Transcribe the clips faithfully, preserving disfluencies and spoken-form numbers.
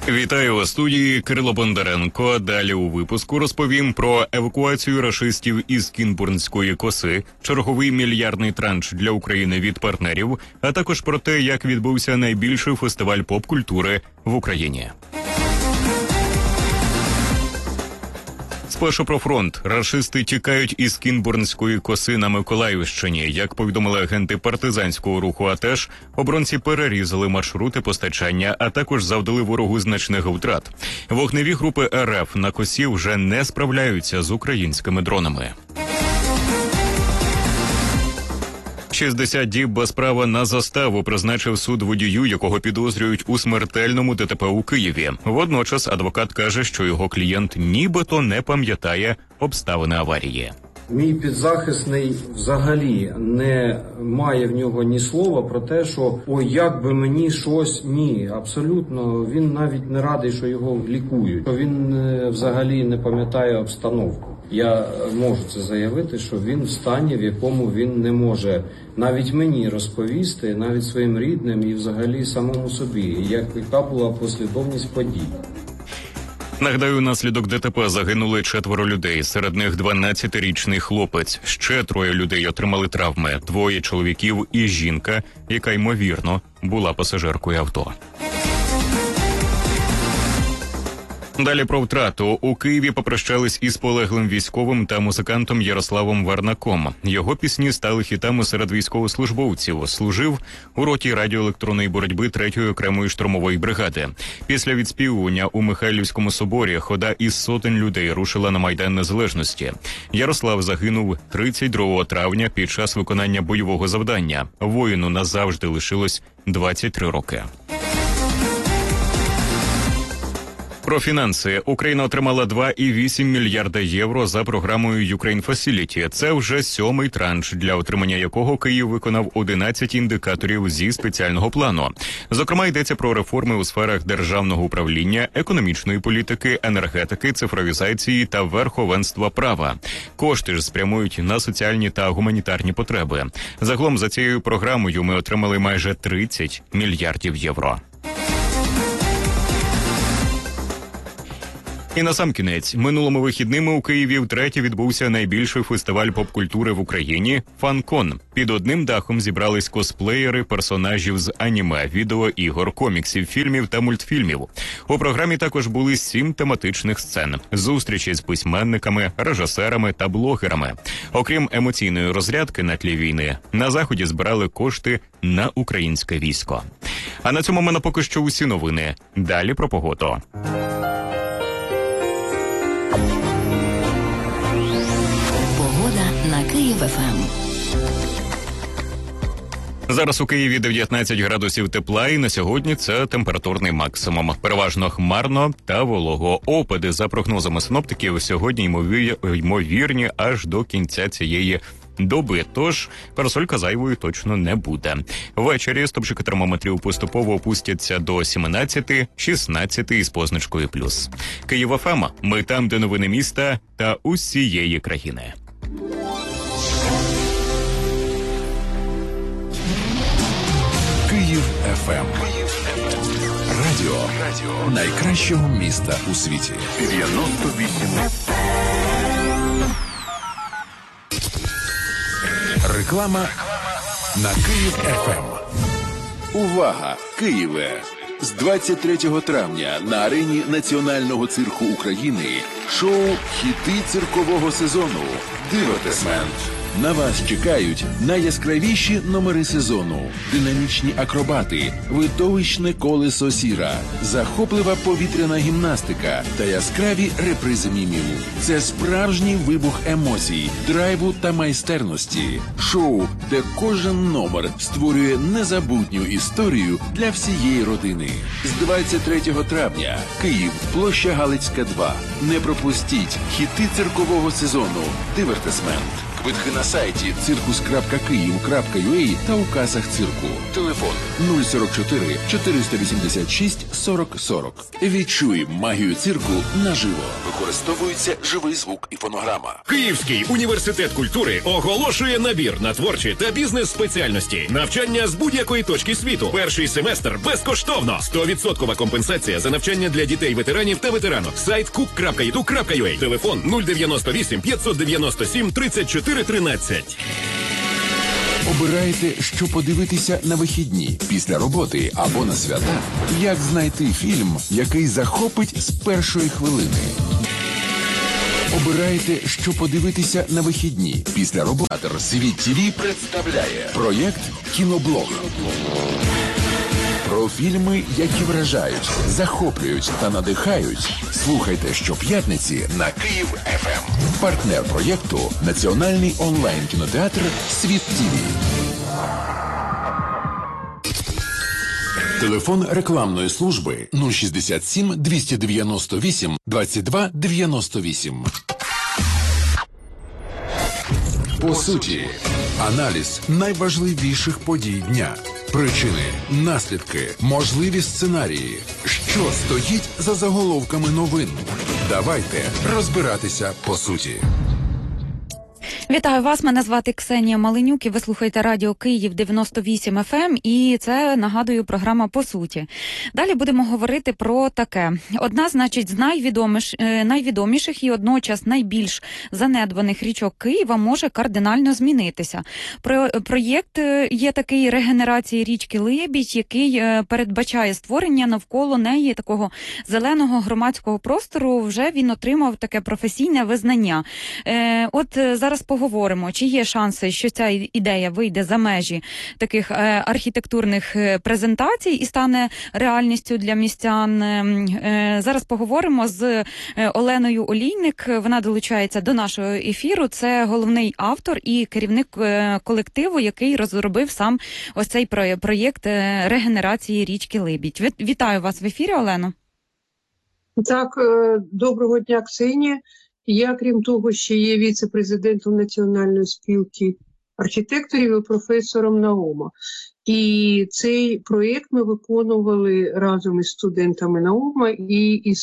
Вітаю у студії, Кирило Бондаренко. Далі у випуску розповім про евакуацію рашистів із Кінбурнської коси, черговий мільярдний транш для України від партнерів, а також про те, як відбувся найбільший фестиваль поп-культури в Україні. Спершу про фронт. Рашисти тікають із Кінбурнської коси на Миколаївщині. Як повідомили агенти партизанського руху АТЕШ, оборонці перерізали маршрути постачання, а також завдали ворогу значних втрат. Вогневі групи РФ на косі вже не справляються з українськими дронами. шістдесят діб без права на заставу призначив суд водію, якого підозрюють у смертельному ДТП у Києві. Водночас адвокат каже, що його клієнт нібито не пам'ятає обставини аварії. Мій підзахисний взагалі не має в нього ні слова про те, що «ой, як би мені щось…» Ні, абсолютно. Він навіть не радий, що його лікують. Він взагалі не пам'ятає обстановку. Я можу це заявити, що він в стані, в якому він не може навіть мені розповісти, навіть своїм рідним і взагалі самому собі, яка була послідовність подій. Нагадаю, внаслідок ДТП загинули четверо людей, серед них дванадцятирічний хлопець. Ще троє людей отримали травми, двоє чоловіків і жінка, яка, ймовірно, була пасажиркою авто. Далі про втрату. У Києві попрощались із полеглим військовим та музикантом Ярославом Варнаком. Його пісні стали хітами серед військовослужбовців. Служив у роті радіоелектронної боротьби третьої окремої штурмової бригади. Після відспівування у Михайлівському соборі хода із сотень людей рушила на Майдан Незалежності. Ярослав загинув тридцять другого травня під час виконання бойового завдання. Воїну назавжди лишилось двадцять три роки. Про фінанси. Україна отримала два цілих вісім мільярда євро за програмою Ukraine Facility. Це вже сьомий транш, для отримання якого Київ виконав одинадцять індикаторів зі спеціального плану. Зокрема, йдеться про реформи у сферах державного управління, економічної політики, енергетики, цифровізації та верховенства права. Кошти ж спрямують на соціальні та гуманітарні потреби. Загалом за цією програмою ми отримали майже тридцять мільярдів євро. І насамкінець, минулими вихідними у Києві втретє відбувся найбільший фестиваль поп-культури в Україні – «Фан-кон». Під одним дахом зібрались косплеєри персонажів з аніме, відеоігор, коміксів, фільмів та мультфільмів. У програмі також були сім тематичних сцен – зустрічі з письменниками, режисерами та блогерами. Окрім емоційної розрядки на тлі війни, на заході збирали кошти на українське військо. А на цьому в мене поки що усі новини. Далі про погоду. На Київ-ФМ. Зараз у Києві дев'ятнадцять градусів тепла, і на сьогодні це температурний максимум. Переважно хмарно та волого. Опади, за прогнозами синоптиків, сьогодні ймовірні аж до кінця цієї доби, тож парасолька зайвою точно не буде. Ввечері стопчики термометрів поступово опустяться до сімнадцяти шістнадцяти із позначкою плюс. Київ-ФМ. Ми там, де новини міста та усієї країни. Київ-ФМ. Радіо. Радіо найкращого міста у світі. дев'яносто вісім. Реклама на Київ-ФМ. Увага! Києве! З двадцять третього травня на арені Національного цирку України шоу «Хіти циркового сезону» «Дивертисмент». На вас чекають найяскравіші номери сезону, динамічні акробати, видовищне колесо сіра, захоплива повітряна гімнастика та яскраві репризи мімів. Це справжній вибух емоцій, драйву та майстерності. Шоу, де кожен номер створює незабутню історію для всієї родини. З двадцять третього травня. Київ, площа Галицька, два. Не пропустіть хіти циркового сезону «Дивертисмент». Квитки на сайті циркус крапка київ крапка ю а та у касах цирку. Телефон нуль сорок чотири чотириста вісімдесят шість сорок сорок. Відчуй магію цирку наживо. Використовується живий звук і фонограма. Київський університет культури оголошує набір на творчі та бізнес-спеціальності. Навчання з будь-якої точки світу. Перший семестр безкоштовно. сто відсотків компенсація за навчання для дітей-ветеранів та ветеранок. Сайт кук крапка і ду крапка ю а. Телефон нуль дев'яносто вісім п'ятсот дев'яносто сім тридцять чотири тринадцять. Обираєте, що подивитися на вихідні, після роботи або на свята? Як знайти фільм, який захопить з першої хвилини? Обираєте, що подивитися на вихідні, після роботи? Світ ТВ представляє проєкт «Кіноблог». Про фільми, які вражають, захоплюють та надихають. Слухайте щоп'ятниці на Київ еф ем. Партнер проєкту – національний онлайн-кінотеатр «Світ ТВ». Телефон рекламної служби нуль шістдесят сім двісті дев'яносто вісім двадцять два дев'яносто вісім. По суті, аналіз найважливіших подій дня. Причини, наслідки, можливі сценарії. Що стоїть за заголовками новин? Давайте розбиратися по суті. Вітаю вас, мене звати Ксенія Маленюк і ви слухаєте радіо Київ дев'яносто вісім еф ем, і це, нагадую, програма «По суті». Далі будемо говорити про таке. Одна, значить, з найвідоміш, найвідоміших і одночас найбільш занедбаних річок Києва може кардинально змінитися. Про, проєкт є такий регенерації річки Либідь, який передбачає створення навколо неї такого зеленого громадського простору. Вже він отримав таке професійне визнання. Е, от зараз поговоримо, чи є шанси, що ця ідея вийде за межі таких е, архітектурних презентацій і стане реальністю для містян. Е, зараз поговоримо з Оленою Олійник. Вона долучається до нашого ефіру. Це головний автор і керівник е, колективу, який розробив сам ось цей проєкт регенерації річки Либідь. Вітаю вас в ефірі, Олено. Так, доброго дня, Ксенія. Я, крім того, ще є віце-президентом Національної спілки архітекторів і професором НАОМа. І цей проєкт ми виконували разом із студентами НАОМа і із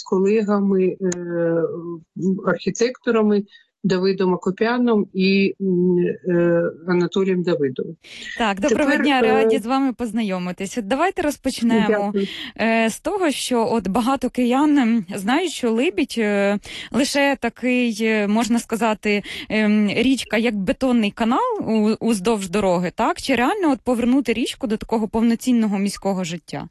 колегами-архітекторами Давидом Акопяном і е, Анатолієм Давидовим. Так, доброго Тепер, дня, раді з вами познайомитися. Давайте розпочнемо дякую. з того, що от багато киян знають, що Либідь лише такий, можна сказати, річка, як бетонний канал уздовж дороги, так? Чи реально от повернути річку до такого повноцінного міського життя?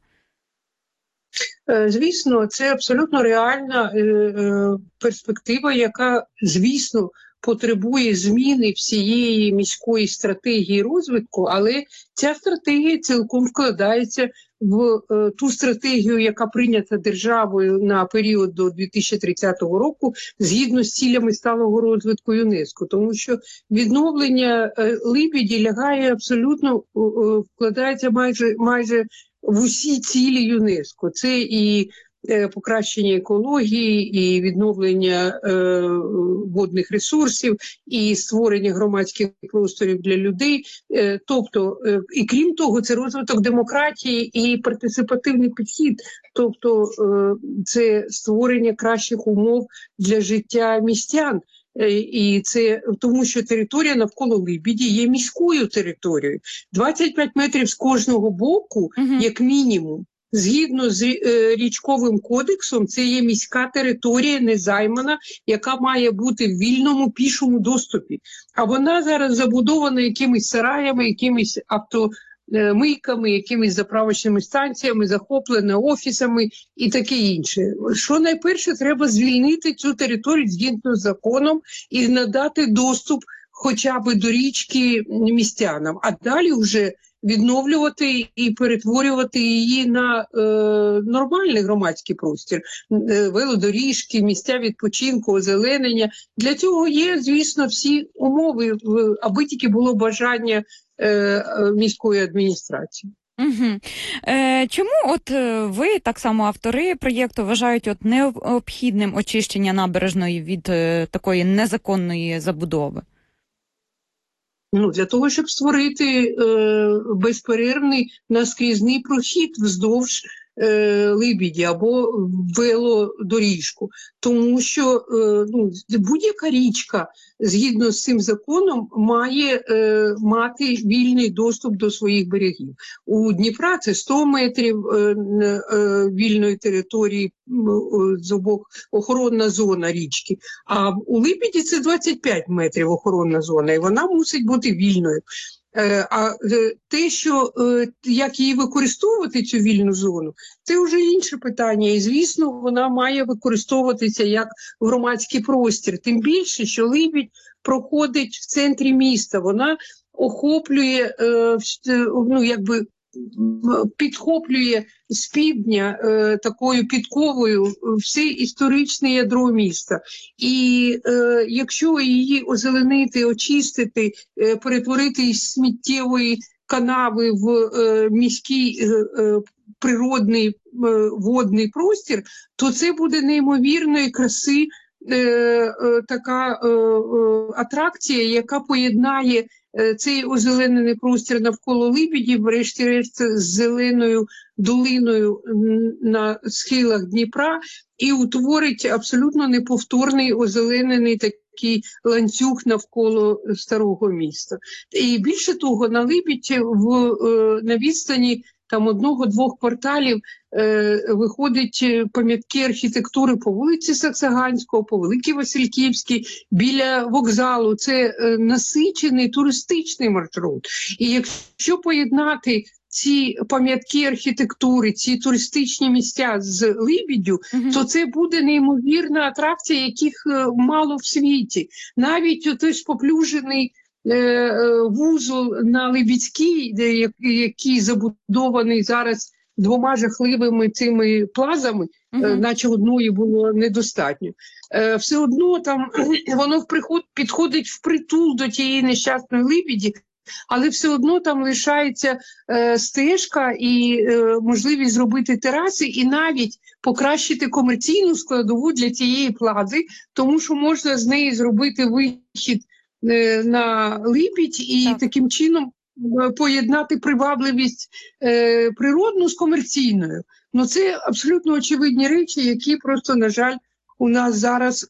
Звісно, це абсолютно реальна перспектива, яка, звісно, потребує зміни всієї міської стратегії розвитку, але ця стратегія цілком вкладається в ту стратегію, яка прийнята державою на період до дві тисячі тридцятого року, згідно з цілями сталого розвитку ЮНЕСКО. Тому що відновлення Либіді лягає абсолютно, вкладається майже, майже в усі цілі ЮНЕСКО. Це і е, покращення екології, і відновлення е, водних ресурсів, і створення громадських просторів для людей. Е, тобто, е, і крім того, це розвиток демократії і партисипативний підхід. Тобто, е, це створення кращих умов для життя містян. І це тому, що територія навколо Либіді є міською територією. двадцять п'ять метрів з кожного боку, uh-huh. як мінімум, згідно з е, річковим кодексом, це є міська територія незаймана, яка має бути в вільному пішому доступі. А вона зараз забудована якимись сараями, якимись авто... мийками, якимись заправочними станціями, захоплена офісами і таке інше. Що найперше, треба звільнити цю територію згідно з законом і надати доступ хоча б до річки містянам, а далі вже відновлювати і перетворювати її на е, нормальний громадський простір, е, велодоріжки, місця відпочинку, озеленення. Для цього є, звісно, всі умови, аби тільки було бажання е, міської адміністрації. Угу. Е, чому от ви, так само автори проєкту, вважають от необхідним очищення набережної від е, такої незаконної забудови? Ну, для того, щоб створити е, безперервний наскрізний прохід вздовж е, Либіді або велодоріжку. Тому що е, ну, будь-яка річка, згідно з цим законом, має е, мати вільний доступ до своїх берегів. У Дніпра це сто метрів е, е, вільної території з обох, охоронна зона річки, а у Либіді це двадцять п'ять метрів охоронна зона, і вона мусить бути вільною. А те, що як її використовувати, цю вільну зону, це вже інше питання. І, звісно, вона має використовуватися як громадський простір. Тим більше, що Либідь проходить в центрі міста. Вона охоплює, ну, якби, підхоплює з півдня е, такою підковою все історичне ядро міста. І е, якщо її озеленити, очистити, е, перетворити із сміттєвої канави в е, міський е, е, природний е, водний простір, то це буде неймовірної краси е, е, така е, е, атракція, яка поєднає цей озеленений простір навколо Либіді, врешті-решт, з зеленою долиною на схилах Дніпра, і утворить абсолютно неповторний озеленений такий ланцюг навколо старого міста. І більше того, на Либідь в, на відстані там одного-двох кварталів е, виходять пам'ятки архітектури по вулиці Саксаганського, по Великій Васильківській, біля вокзалу. Це е, насичений туристичний маршрут. І якщо поєднати ці пам'ятки архітектури, ці туристичні місця з Либіддю, mm-hmm. то це буде неймовірна атракція, яких е, мало в світі. Навіть той споплюжений вузол на Либідській, який забудований зараз двома жахливими цими плазами, uh-huh. наче одної було недостатньо. Все одно там воно підходить впритул до тієї нещасної Либіді, але все одно там лишається стежка і можливість зробити тераси, і навіть покращити комерційну складову для цієї плази, тому що можна з неї зробити вихід на Либідь і так. таким чином поєднати привабливість е, природну з комерційною. Ну це абсолютно очевидні речі, які просто, на жаль, у нас зараз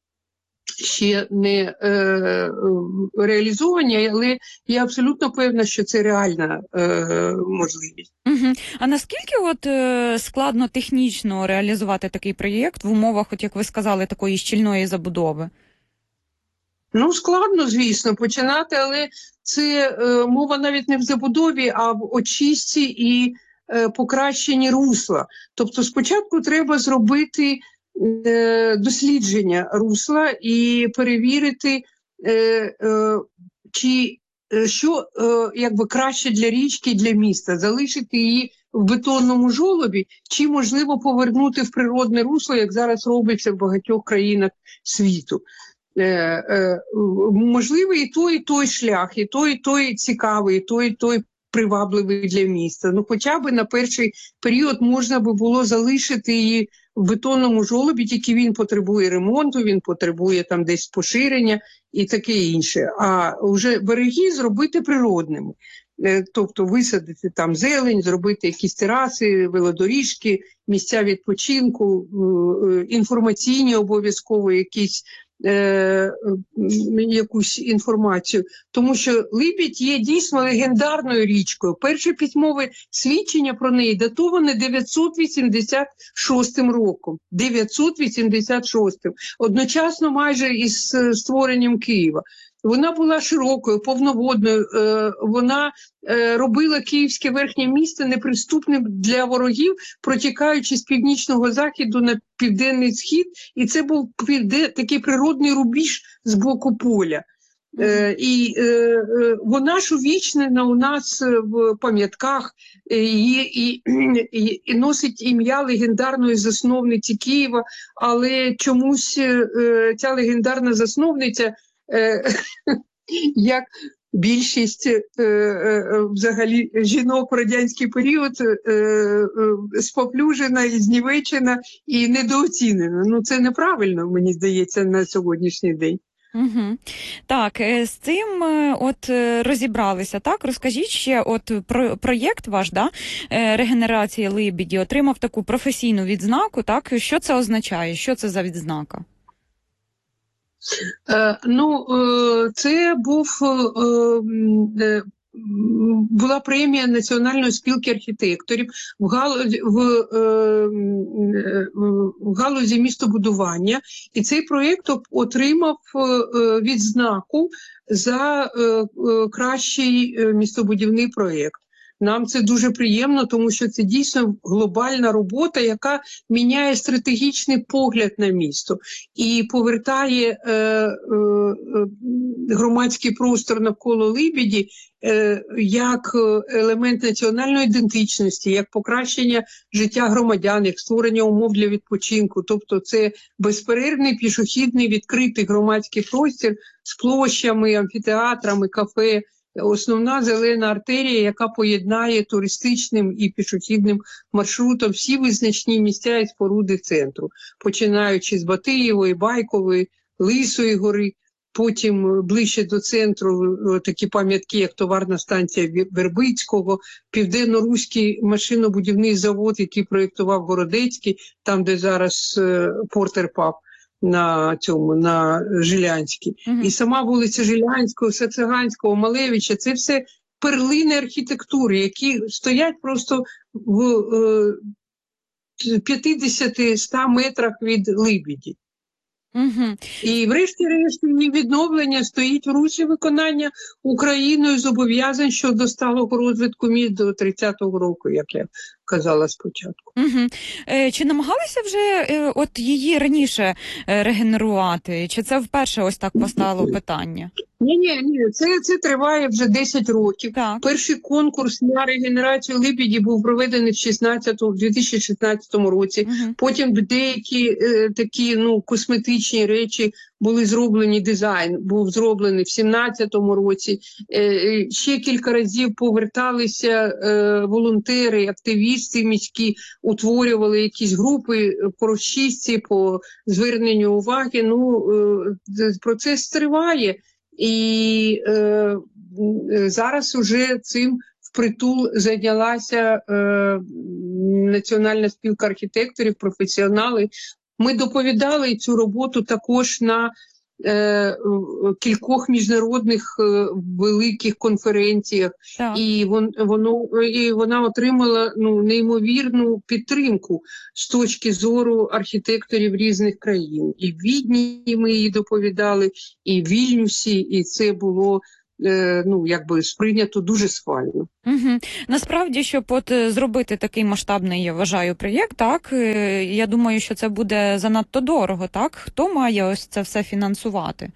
ще не е, реалізовані, але я абсолютно певна, що це реальна е, можливість. Угу. А наскільки от е, складно технічно реалізувати такий проєкт в умовах, от як ви сказали, такої щільної забудови? Ну, складно, звісно, починати, але це е, мова навіть не в забудові, а в очистці і е, покращенні русла. Тобто спочатку треба зробити е, дослідження русла і перевірити, е, е, чи е, що е, якби краще для річки, для міста, залишити її в бетонному жолобі, чи можливо повернути в природне русло, як зараз робиться в багатьох країнах світу. Е, е, можливо, і той, і той шлях, і той, і той цікавий, і той, і той привабливий для міста. Ну, хоча б на перший період можна би було залишити її в бетонному жолобі, тільки він потребує ремонту, він потребує там десь поширення і таке інше. А вже береги зробити природними. Е, тобто висадити там зелень, зробити якісь тераси, велодоріжки, місця відпочинку, е, інформаційні обов'язково якісь Е, якусь інформацію, тому що Либідь є дійсно легендарною річкою. Перше письмове свідчення про неї датоване дев'ятсот вісімдесят шостим роком. дев'ятсот вісімдесят шостим. Одночасно майже із створенням Києва. Вона була широкою, повноводною, е, вона е, робила Київське верхнє місто неприступним для ворогів, протікаючи з північного заходу на південний схід, і це був такий природний рубіж з боку поля. Е, і е, вона ж увічнена у нас в пам'ятках і, і, і, і носить ім'я легендарної засновниці Києва, але чомусь е, ця легендарна засновниця, як більшість е, е, взагалі жінок в радянський період, е, е, споплюжена, і знівечена і недооцінена. Ну це неправильно, мені здається, на сьогоднішній день. Угу. Так, з цим от розібралися, так? Розкажіть ще, от про проєкт ваш, да, регенерація Либіді, отримав таку професійну відзнаку, так? Що це означає? Що це за відзнака? Е, ну, е, це був е, була премія Національної спілки архітекторів в галузі, в, е, в галузі містобудування, і цей проєкт отримав е, відзнаку за е, кращий містобудівний проєкт. Нам це дуже приємно, тому що це дійсно глобальна робота, яка міняє стратегічний погляд на місто і повертає е, е, громадський простор навколо Либіді е, як елемент національної ідентичності, як покращення життя громадян, як створення умов для відпочинку. Тобто це безперервний пішохідний відкритий громадський простір з площами, амфітеатрами, кафе. Основна зелена артерія, яка поєднає туристичним і пішохідним маршрутом всі визначні місця і споруди центру, починаючи з Батиєвої, Байкової, Лисої гори, потім ближче до центру такі пам'ятки, як товарна станція Вербицького, Південно-Руський машинобудівний завод, який проєктував Городецький, там, де зараз Портер Паб, на цьому, на Жилянській. Mm-hmm. І сама вулиця Жилянського, Сациганського, Малевича, це все перлини архітектури, які стоять просто в е, п'ятдесят-сто метрах від Либіді. Угу. І врешті-решт її відновлення стоїть в русі виконання Україною зобов'язань щодо сталого розвитку міст до тридцятого року, як я казала спочатку. Угу. Е, чи намагалися вже е, от її раніше е, регенерувати? Чи це вперше ось так постало питання? Ні, ні, ні, це, це триває вже десять років. Так. Перший конкурс на регенерацію Либіді був проведений в дві тисячі шістнадцятому році. Угу. Потім деякі е, такі ну, косметичні речі були зроблені, дизайн був зроблений в сімнадцятому році. Е, ще кілька разів поверталися е, волонтери, активісти міські, утворювали якісь групи по розчистці, по зверненню уваги. Ну, е, процес триває. І е, зараз уже цим впритул зайнялася е, Національна спілка архітекторів, професіонали. Ми доповідали цю роботу також на е, кількох міжнародних е, великих конференціях. Так. І, вон, воно, і вона отримала ну, неймовірну підтримку з точки зору архітекторів різних країн. І в Відні ми її доповідали, і в Вільнюсі, і це було е, ну, якби сприйнято дуже схвально. Угу. Насправді, щоб от зробити такий масштабний, я вважаю, проєкт, так, я думаю, що це буде занадто дорого, так? Хто має ось це все фінансувати?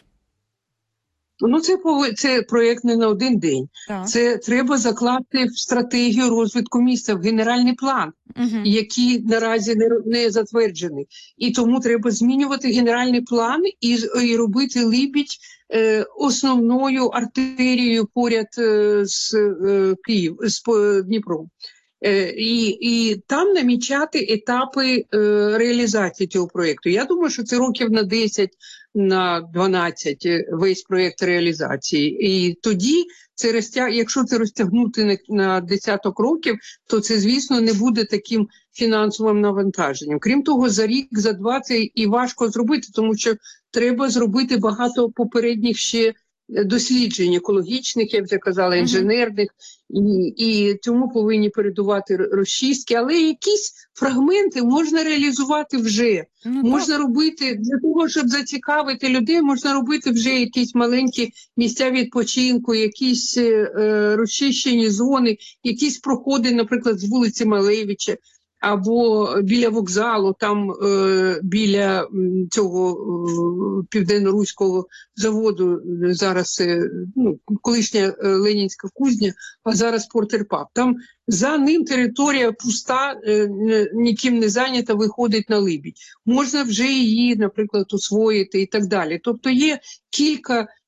Ну, це, це проєкт не на один день. Так. Це треба закласти в стратегію розвитку міста, в генеральний план, угу. який наразі не, не затверджений. І тому треба змінювати генеральний план і, і робити Либідь е, основною артерією поряд е, з е, Київ, з е, Дніпром. Е, і, і там намічати етапи е, реалізації цього проєкту. Я думаю, що це років на десять, на дванадцять весь проєкт реалізації. І тоді, це розтяг... якщо це розтягнути на, на десяток років, то це, звісно, не буде таким фінансовим навантаженням. Крім того, за рік, за два це і важко зробити, тому що треба зробити багато попередніх ще досліджень екологічних, я вже казала, інженерних, і, і цьому повинні передувати розчистки, але якісь фрагменти можна реалізувати вже. Ну, можна так. робити, для того, щоб зацікавити людей, можна робити вже якісь маленькі місця відпочинку, якісь е, розчищені зони, якісь проходи, наприклад, з вулиці Малевича, або біля вокзалу, там е, біля цього е, Південно-Руського заводу, зараз е, ну, колишня е, Ленінська кузня, а зараз Портер Паб. Там за ним територія пуста, е, ніким не зайнята, виходить на Либідь. Можна вже її, наприклад, освоїти і так далі. Тобто є кілька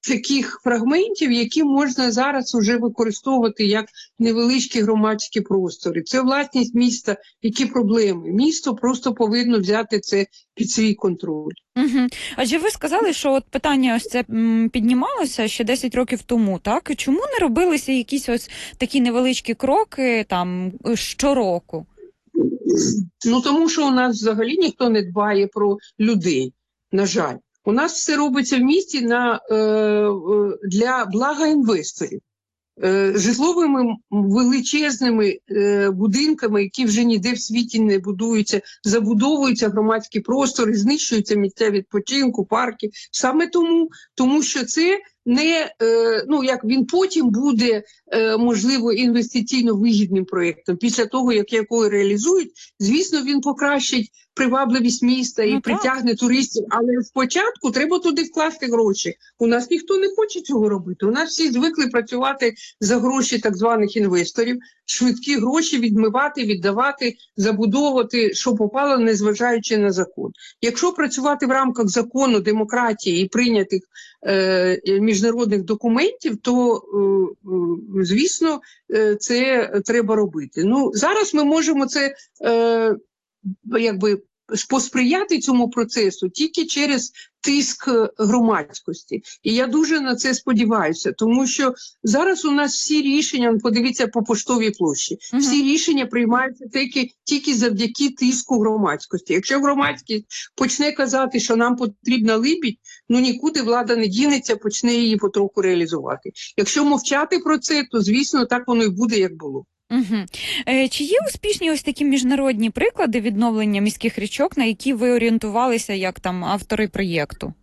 таких фрагментів, які можна зараз уже використовувати як невеличкі громадські простори. Це власність міста, які проблеми. Місто просто повинно взяти це під свій контроль. Угу. Адже ви сказали, що от питання ось це м, піднімалося ще десять років тому, так? Чому не робилися якісь ось такі невеличкі кроки там щороку? Ну, тому що у нас взагалі ніхто не дбає про людей, на жаль. У нас все робиться в місті на, е, для блага інвесторів. Е, житловими величезними е, будинками, які вже ніде в світі не будуються, забудовуються громадські простори, знищуються місця відпочинку, парки. Саме тому, тому що це не, е, ну, як він потім буде, е, можливо, інвестиційно вигідним проєктом. Після того, як його реалізують, звісно, він покращить привабливість міста і ну, притягне туристів, але спочатку треба туди вкласти гроші. У нас ніхто не хоче цього робити. У нас всі звикли працювати за гроші так званих інвесторів, швидкі гроші відмивати, віддавати, забудовувати, що попало, незважаючи на закон. Якщо працювати в рамках закону, демократії і прийнятих е, міжнародних документів, то, е, е, звісно, е, це треба робити. Ну, зараз ми можемо це е, якби посприяти цьому процесу тільки через тиск громадськості. І я дуже на це сподіваюся, тому що зараз у нас всі рішення, подивіться по Поштовій площі, uh-huh. всі рішення приймаються тільки, тільки завдяки тиску громадськості. Якщо громадськість почне казати, що нам потрібна Либідь, ну нікуди влада не дінеться, почне її потроху реалізувати. Якщо мовчати про це, то звісно так воно і буде, як було. Угу. Е, чи є успішні ось такі міжнародні приклади відновлення міських річок, на які ви орієнтувалися як там автори проєкту?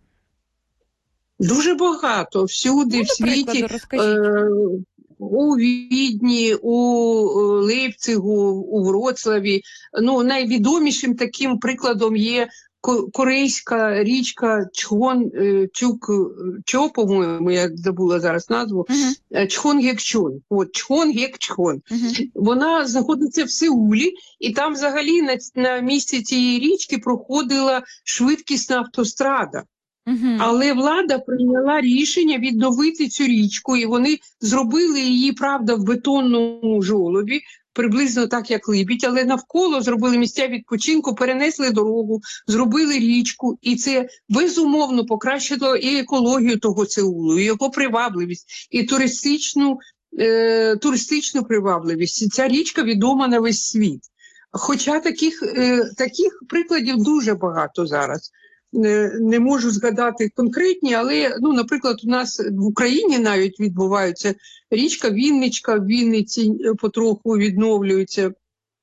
Дуже багато. Всюди, ну, в світі. Е, у Відні, у Лейпцигу, у Вроцлаві. Ну, найвідомішим таким прикладом є корейська річка Чхон, Чук, Чо, по-моєму, я забула зараз назву, uh-huh. Чхонгекчон. От, Чхонгекчон. Uh-huh. Вона знаходиться в Сеулі, і там взагалі на, на місці цієї річки проходила швидкісна автострада. Uh-huh. Але влада прийняла рішення відновити цю річку, і вони зробили її, правда, в бетонному жолобі, приблизно так, як Либідь, але навколо зробили місця відпочинку, перенесли дорогу, зробили річку, і це безумовно покращило і екологію того Сеулу, і його привабливість, і туристичну, е, туристичну привабливість. І ця річка відома на весь світ. Хоча таких, е, таких прикладів дуже багато зараз. Не, не можу згадати конкретні, але, ну, наприклад, у нас в Україні навіть відбуваються річка Вінничка, в Вінниці потроху відновлюються,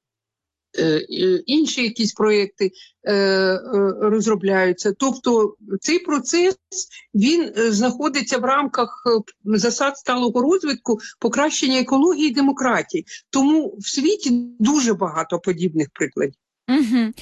е, інші якісь проєкти е, е, розробляються. Тобто цей процес, він знаходиться в рамках засад сталого розвитку, покращення екології і демократії. Тому в світі дуже багато подібних прикладів. Угу.